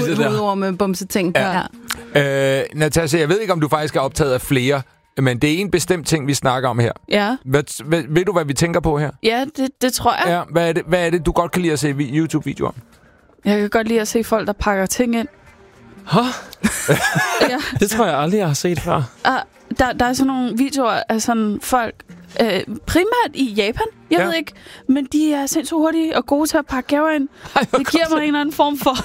hovedorme-bumse-ting. Ja. Natasha, jeg ved ikke, om du faktisk er optaget af flere, men det er en bestemt ting, vi snakker om her. Ja. Ved du, hvad vi tænker på her? Ja, det tror jeg. Ja, hvad er det, du godt kan lide at se YouTube-videoer om? Jeg kan godt lide at se folk, der pakker ting ind. Ja. Det tror jeg aldrig, jeg har set før. Der er sådan nogle videoer af sådan folk, primært i Japan, jeg ved ikke, men de er sindssygt hurtige og gode til at pakke gaver ind. Det giver mig en eller anden form for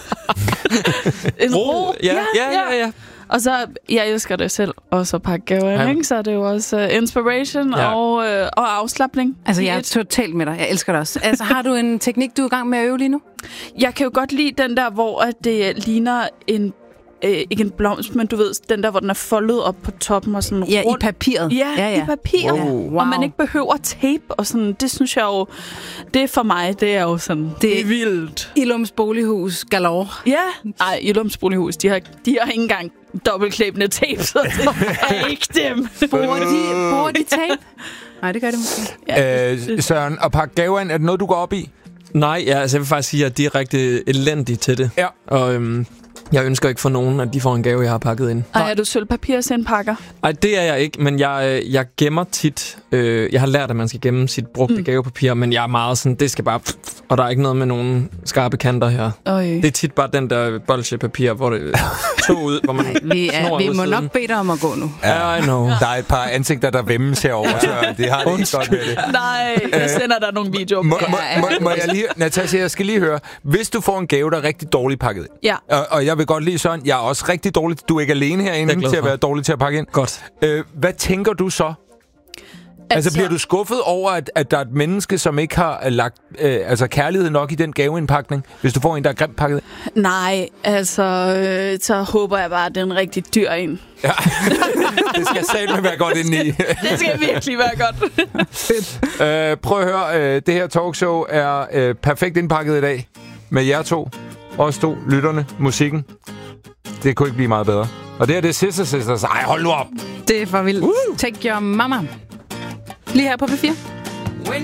en ro. Ja. Og så, jeg elsker det selv, også at pakke gaver ind, ikke? Så er det jo også inspiration og afslapning. Altså, jeg er totalt med dig. Jeg elsker det også. Altså, har du en teknik, du er i gang med at øve lige nu? Jeg kan jo godt lide den der, hvor det ligner en ikke en blomst, men du ved, den der, hvor den er foldet op på toppen og sådan rundt. Ja, i papiret. Ja, i papiret. Wow. Og man ikke behøver tape og sådan. Det synes jeg jo, det for mig, det er jo sådan, det er vildt. Illums Bolighus galore. Ja. Nej, Illums Bolighus, de har ikke engang dobbeltklæbende tape, så det er ikke dem. Bruger de tape? Nej, det gør det måske. Ja. Søren, at pakke gaver ind, er det noget, du går op i? Nej, altså jeg vil faktisk sige, at de er rigtig elendige til det. Ja. Og jeg ønsker ikke for nogen, at de får en gave, jeg har pakket ind. Ej, er du sølvpapirsindpakker? Nej, det er jeg ikke, men jeg gemmer tit. Jeg har lært, at man skal gemme sit brugte gavepapir, men jeg er meget sådan, det skal bare... Og der er ikke noget med nogen skarpe kanter her. Det er tit bare den der bolsjepapir, hvor det tog ud, hvor man vi må nok bede dig om at gå nu. Ja, I know. Der er et par ansigter, der vemmes herover, så det har det ikke godt med det. Nej, jeg sender dig nogle videoer. Må jeg lige... Natasha, jeg skal lige høre. Hvis du får en gave, der er rigtig dårligt pakket ind, ja. Og jeg vil godt lide sådan, jeg er også rigtig dårlig. Du er ikke alene herinde til at være dårlig til at pakke ind. Godt. Hvad tænker du så? Altså bliver du skuffet over, at der er et menneske, som ikke har lagt kærlighed nok i den gaveindpakning, hvis du får en, der er grimt pakket? Nej, altså, så håber jeg bare, at det er en rigtig dyr en. Ja. Det skal satme være godt indeni. Det skal virkelig være godt. Fedt. Prøv at høre, det her talkshow er perfekt indpakket i dag. Med jer to, os to, lytterne, musikken. Det kunne ikke blive meget bedre. Og det her, det er Sisters. Ej, hold nu op. Det er for vildt. Take your mama. Lige her på P4.